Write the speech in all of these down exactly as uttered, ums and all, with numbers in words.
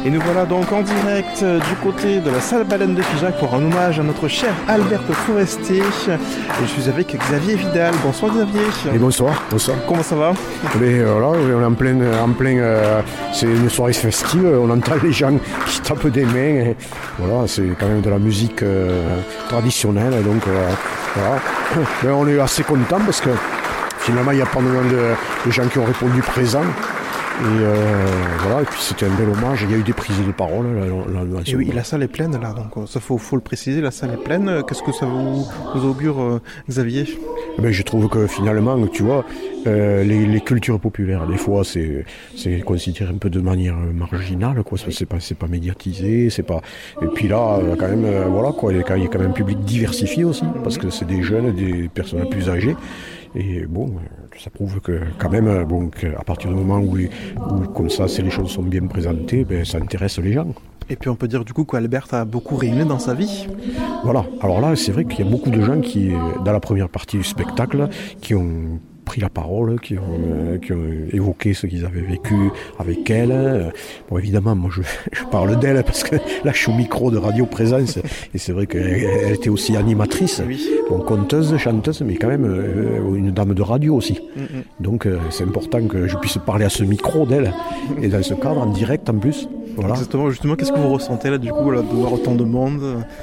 Et nous voilà donc en direct euh, du côté de la salle Baleine de Figeac pour un hommage à notre cher Alberte Forestier. Et je suis avec Xavier Vidal. Bonsoir Xavier. Et bonsoir, bonsoir. Comment ça va? Mais euh, voilà, on est en plein, en plein euh, c'est une soirée festive, on entend les gens qui tapent des mains. Et, voilà, c'est quand même de la musique euh, traditionnelle, donc euh, voilà. Mais on est assez content parce que finalement il y a pas mal de, de gens qui ont répondu présents. Et euh, voilà, et puis c'était un bel hommage, il y a eu des prises de parole. Là, là, là, et oui, la salle est pleine là, donc ça faut, faut le préciser, la salle est pleine. Qu'est-ce que ça vous, vous augure, euh, Xavier? Ben, je trouve que finalement, tu vois, euh, les, les cultures populaires, des fois, c'est, c'est considéré un peu de manière marginale, quoi. C'est pas, c'est pas médiatisé, c'est pas. Et puis là, quand même, euh, voilà, quoi, il y a quand même un public diversifié aussi, parce que c'est des jeunes, des personnes plus âgées. Et bon, ça prouve que quand même, bon, à partir du moment où, les, où comme ça, si les choses sont bien présentées, ben, ça intéresse les gens. Et puis on peut dire du coup qu'Alberte a beaucoup rayonné dans sa vie. Voilà, alors là, c'est vrai qu'il y a beaucoup de gens qui, dans la première partie du spectacle, qui ont pris la parole, qui ont, euh, qui ont évoqué ce qu'ils avaient vécu avec elle. Bon, évidemment, moi je, je parle d'elle parce que là je suis au micro de Radio Présence et c'est vrai qu'elle elle était aussi animatrice, oui. Bon, conteuse, chanteuse, mais quand même euh, une dame de radio aussi. Mm-hmm. Donc euh, c'est important que je puisse parler à ce micro d'elle et dans ce cadre, en direct en plus. Voilà. Exactement, justement, qu'est-ce que vous ressentez là du coup, là, de voir autant de monde?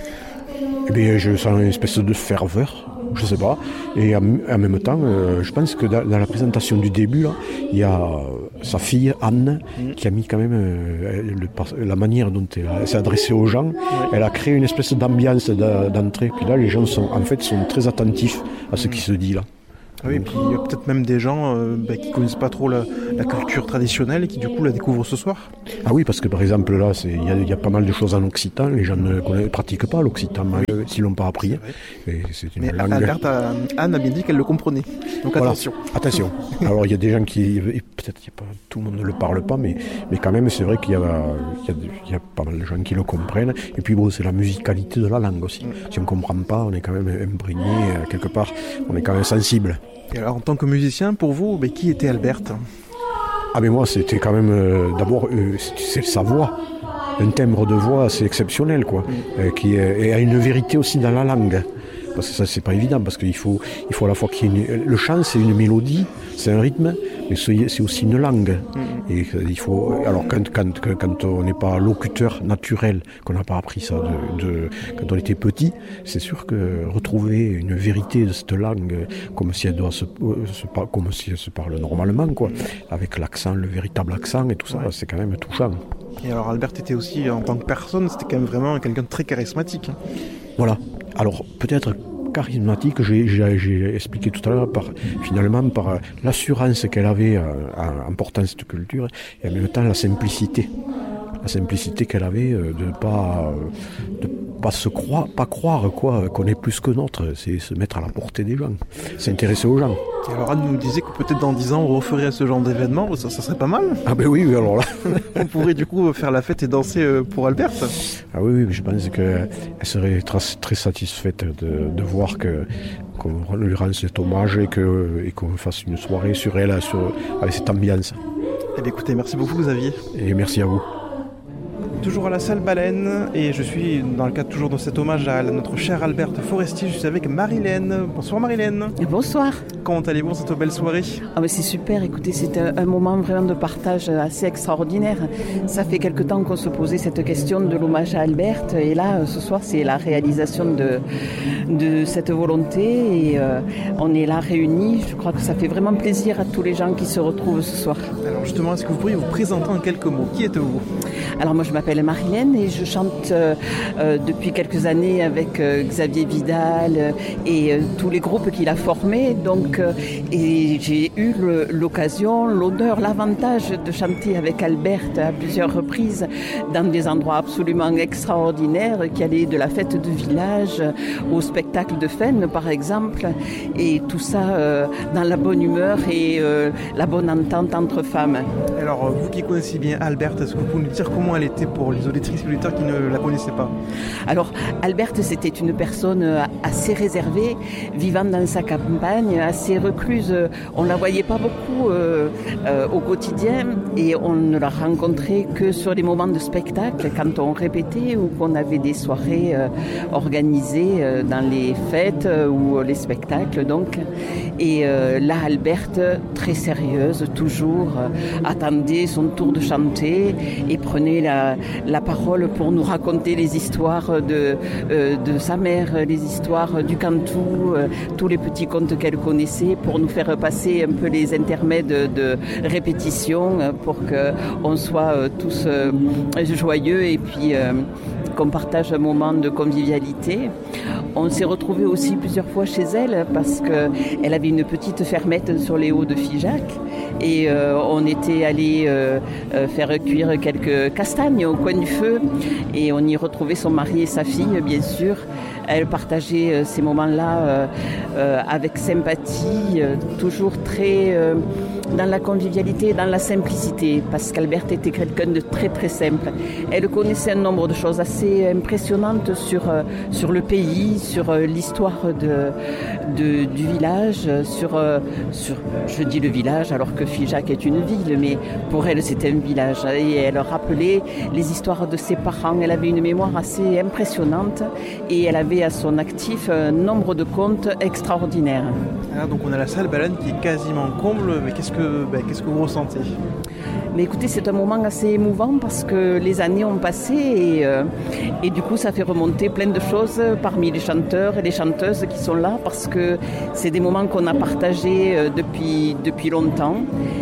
Eh bien, je sens une espèce de ferveur. Je sais pas. Et en, en même temps, euh, je pense que dans, dans la présentation du début, là, il y a euh, sa fille Anne mmh. qui a mis quand même euh, le, la manière dont elle, elle s'est adressée aux gens. Oui. Elle a créé une espèce d'ambiance d'entrée. Puis là, les gens sont en fait sont très attentifs à ce mmh. qui se dit là. Oui, et puis il y a peut-être même des gens euh, bah, qui connaissent pas trop la, la culture traditionnelle et qui du coup la découvrent ce soir. Ah oui, parce que par exemple là, il y, y a pas mal de choses en occitan. Les gens ne connaissent, pratiquent pas l'occitan, euh, s'ils l'ont pas appris. C'est et c'est une Mais langue... Alberte a, Anne a bien dit qu'elle le comprenait. Donc voilà. attention. Attention. Alors il y a des gens qui, peut-être qu'il y a pas, tout le monde ne le parle pas, mais, mais quand même c'est vrai qu'il y a, il y, a, il y a pas mal de gens qui le comprennent. Et puis bon, c'est la musicalité de la langue aussi. Mm. Si on comprend pas, on est quand même imprégné quelque part. On est quand même sensible. Et alors, en tant que musicien, pour vous, mais qui était Alberte? Ah mais moi, c'était quand même, euh, d'abord, euh, c'est sa voix. Un timbre de voix, c'est exceptionnel, quoi. Mm. Euh, qui est, et a une vérité aussi dans la langue. Parce que ça, c'est pas évident, parce qu'il faut, il faut à la fois qu'il y ait une... Le chant, c'est une mélodie, c'est un rythme, mais c'est aussi une langue. Mm. Et il faut... Alors, quand, quand, quand on n'est pas locuteur naturel, qu'on n'a pas appris ça de, de, quand on était petit, c'est sûr que retrouver une vérité de cette langue, comme si elle doit se, se comme si elle se parle normalement, quoi, mm. avec l'accent, le véritable accent et tout ça, ouais. C'est quand même touchant. Et alors, Alberte était aussi, en tant que personne, c'était quand même vraiment quelqu'un de très charismatique. Voilà. Alors, peut-être charismatique, j'ai, j'ai, j'ai expliqué tout à l'heure, par, finalement, par euh, l'assurance qu'elle avait euh, en portant cette culture, et en même temps la simplicité. La simplicité qu'elle avait euh, de ne pas, euh, de pas se croire, pas croire quoi, qu'on est plus que notre, c'est se mettre à la portée des gens, s'intéresser aux gens. Et alors Anne nous disait que peut-être dans dix ans on referait ce genre d'événement, ça, ça serait pas mal. Ah ben oui, alors là. On pourrait du coup faire la fête et danser pour Alberte. Ah oui, oui, je pense qu'elle serait très, très satisfaite de, de voir que, qu'on lui rend cet hommage et, que, et qu'on fasse une soirée sur elle, sur, avec cette ambiance. Eh bien écoutez, merci beaucoup Xavier. Et merci à vous. Toujours à la salle Baleine, et je suis dans le cadre toujours de cet hommage à notre chère Alberte Forestier. Je suis avec Marilène. Bonsoir Marilène. Bonsoir. Comment allez-vous cette belle soirée? Ah ben c'est super, écoutez, c'est un, un moment vraiment de partage assez extraordinaire. Ça fait quelque temps qu'on se posait cette question de l'hommage à Alberte, et là ce soir c'est la réalisation de, de cette volonté, et euh, on est là réunis. Je crois que ça fait vraiment plaisir à tous les gens qui se retrouvent ce soir. Alors justement, est-ce que vous pourriez vous présenter en quelques mots? Qui êtes-vous? Alors moi je m'appelle Marilène et je chante euh, euh, depuis quelques années avec euh, Xavier Vidal euh, et euh, tous les groupes qu'il a formés. Donc, euh, et j'ai eu le, l'occasion, l'honneur, l'avantage de chanter avec Alberte à plusieurs reprises dans des endroits absolument extraordinaires qui allaient de la fête de village au spectacle de Fresnes par exemple, et tout ça euh, dans la bonne humeur et euh, la bonne entente entre femmes. Alors vous qui connaissez bien Alberte, est-ce que vous pouvez nous dire comment elle était pour pour les auditrices et auditeurs qui ne la connaissaient pas? Alors, Alberte, c'était une personne assez réservée, vivant dans sa campagne, assez recluse. On ne la voyait pas beaucoup euh, euh, au quotidien et on ne la rencontrait que sur les moments de spectacle, quand on répétait ou qu'on avait des soirées euh, organisées euh, dans les fêtes euh, ou les spectacles. Donc. Et euh, là, Alberte, très sérieuse, toujours, euh, attendait son tour de chanter et prenait la, la parole pour nous raconter les histoires de, euh, de sa mère, les histoires du Cantou, euh, tous les petits contes qu'elle connaissait, pour nous faire passer un peu les intermèdes de répétition, euh, pour qu'on soit euh, tous euh, joyeux et puis euh, qu'on partage un moment de convivialité. On s'est retrouvés aussi plusieurs fois chez elle parce qu'elle avait une petite fermette sur les hauts de Figeac et euh, on était allé euh, faire cuire quelques castagnes au coin du feu et on y retrouvait son mari et sa fille, bien sûr. Elle partageait euh, ces moments-là euh, euh, avec sympathie, euh, toujours très euh, dans la convivialité, dans la simplicité, parce qu'Alberte était quelqu'un de très très simple. Elle connaissait un nombre de choses assez impressionnantes sur, euh, sur le pays, sur euh, l'histoire de, de, du village, sur, euh, sur, je dis le village alors que Figeac est une ville, mais pour elle c'était un village. Et elle rappelait les histoires de ses parents. Elle avait une mémoire assez impressionnante et elle avait à son actif un nombre de contes extraordinaires. Alors donc on a la salle Baleine qui est quasiment comble, mais qu'est-ce que, ben, qu'est-ce que vous ressentez? Mais écoutez, c'est un moment assez émouvant parce que les années ont passé et, euh, et du coup ça fait remonter plein de choses parmi les chanteurs et les chanteuses qui sont là, parce que c'est des moments qu'on a partagés depuis, depuis longtemps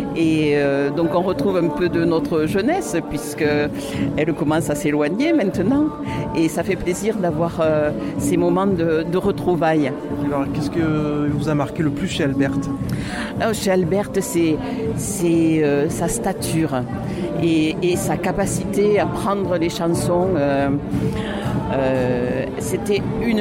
et euh, donc on retrouve un peu de notre jeunesse puisqu'elle commence à s'éloigner maintenant et ça fait plaisir d'avoir euh, ces moments de, de retrouvailles. Alors qu'est-ce que vous a marqué le plus chez Alberte? Alors, chez Alberte, c'est, c'est euh, sa stature et, et sa capacité à prendre les chansons. Euh, euh, c'était une